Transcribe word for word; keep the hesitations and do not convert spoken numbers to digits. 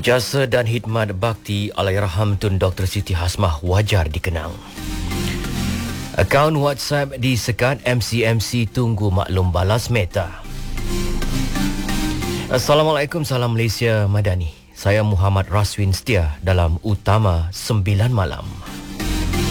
Jasa dan khidmat bakti Allahyarham Tun Doktor Siti Hasmah wajar dikenang. Akaun WhatsApp disekat, M C M C tunggu maklum balas Meta. Assalamualaikum, salam Malaysia Madani. Saya Muhammad Raswin Setia dalam Utama sembilan Malam.